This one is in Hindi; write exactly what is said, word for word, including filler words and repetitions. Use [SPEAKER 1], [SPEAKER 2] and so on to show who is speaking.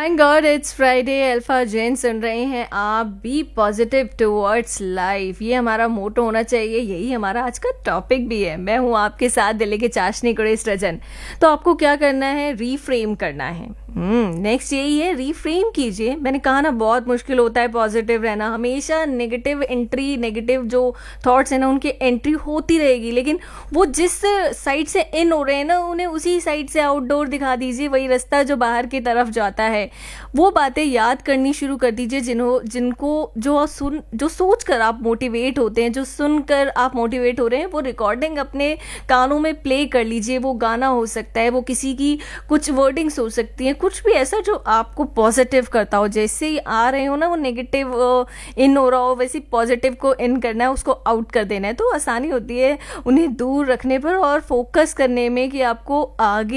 [SPEAKER 1] Thank God it's Friday. Alpha Jain सुन रहे हैं आप। बी पॉजिटिव टुवर्ड्स लाइफ, ये हमारा मोटो होना चाहिए। यही हमारा आज का टॉपिक भी है। मैं हूँ आपके साथ दिल्ली के चाशनी कुरेश रजन। तो आपको क्या करना है? रीफ्रेम करना है। हम्म नेक्स्ट यही है, रीफ्रेम कीजिए। मैंने कहा ना, बहुत मुश्किल होता है पॉजिटिव रहना। हमेशा नेगेटिव एंट्री, नेगेटिव जो थॉट्स हैं ना, उनकी एंट्री होती रहेगी। लेकिन वो जिस साइड से इन हो रहे हैं ना, उन्हें उसी साइड से आउटडोर दिखा दीजिए। वही रास्ता जो बाहर की तरफ जाता है, वो बातें याद करनी शुरू कर दीजिए जिन्हों जिनको जो सुन जो सोच कर आप मोटिवेट होते हैं, जो सुनकर आप मोटिवेट हो रहे हैं। वो रिकॉर्डिंग अपने कानों में प्ले कर लीजिए। वो गाना हो सकता है, वो किसी की कुछ वर्डिंग्स हो सकती हैं, कुछ भी ऐसा जो आपको पॉजिटिव करता हो। जैसे ही आ रहे हो ना, वो नेगेटिव इन हो रहा हो, वैसे पॉजिटिव को इन करना है, उसको आउट कर देना है। तो आसानी होती है उन्हें दूर रखने पर और फोकस करने में कि आपको आगे